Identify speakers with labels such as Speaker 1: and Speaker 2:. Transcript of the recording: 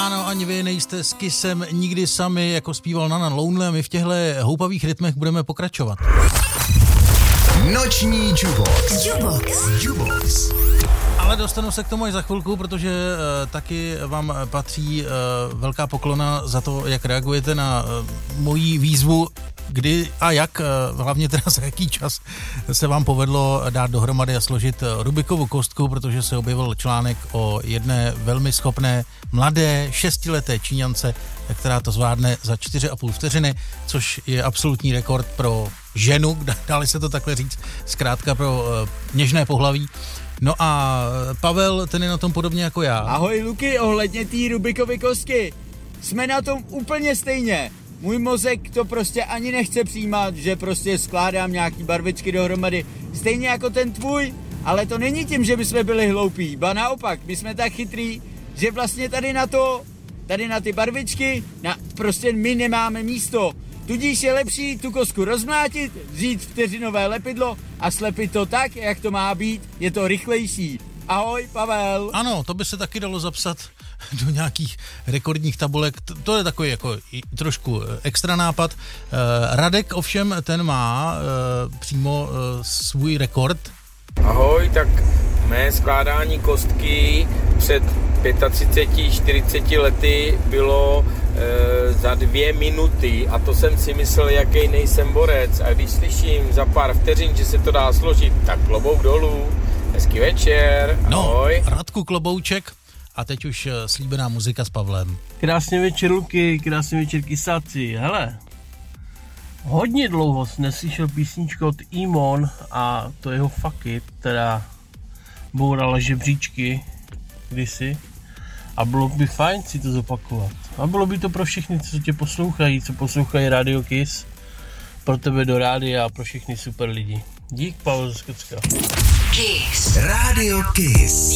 Speaker 1: ráno, ani vy nejste s Kissem nikdy sami, jako zpíval Nana Lonely, a my v těchto houpavých rytmech budeme pokračovat.
Speaker 2: Noční Jubox.
Speaker 1: Ale dostanu se k tomu i za chvilku, protože taky vám patří velká poklona za to, jak reagujete na moji výzvu, kdy a jak, hlavně teda za jaký čas se vám povedlo dát dohromady a složit Rubikovu kostku, protože se objevil článek o jedné velmi schopné mladé 6leté Číňance, která to zvládne za 4,5 vteřiny, což je absolutní rekord pro ženu, dále se to takhle říct, zkrátka pro něžné pohlaví. No a Pavel, ten je na tom podobně jako já.
Speaker 3: Ahoj Luky, ohledně té Rubikovy kostky. Jsme na tom úplně stejně. Můj mozek to prostě ani nechce přijímat, že prostě skládám nějaký barvičky dohromady. Stejně jako ten tvůj, ale to není tím, že bychom byli hloupí. Ba naopak, my jsme tak chytrý, že vlastně tady na ty barvičky, prostě my nemáme místo. Tudíž je lepší tu kostku rozmlátit, vzít vteřinové lepidlo a slepit to tak, jak to má být, je to rychlejší. Ahoj, Pavel.
Speaker 1: Ano, to by se taky dalo zapsat do nějakých rekordních tabulek. To je takový jako trošku extra nápad. Radek ovšem, ten má přímo svůj rekord.
Speaker 4: Ahoj, tak mé skládání kostky před 35-40 lety bylo za 2 minuty a to jsem si myslel, jaký nejsem borec, a když slyším za pár vteřin, že se to dá složit, tak klobouk dolů, hezký večer, ahoj.
Speaker 1: No, Radku, klobouček a teď už slíbená muzika s Pavlem.
Speaker 5: Krásný večer Luky, krásný večer Kisáci, hele. Hodně dlouho jsem neslyšel písničku od Imon a to jeho Fuck It, která bourala žebříčky kdysi. A bylo by fajn si to zopakovat. A bylo by to pro všechny, co tě poslouchají, co poslouchají Radio Kiss. Pro tebe do rádia a pro všechny super lidi. Dík, Pavel z Kocka.
Speaker 2: Kiss. Radio Kiss.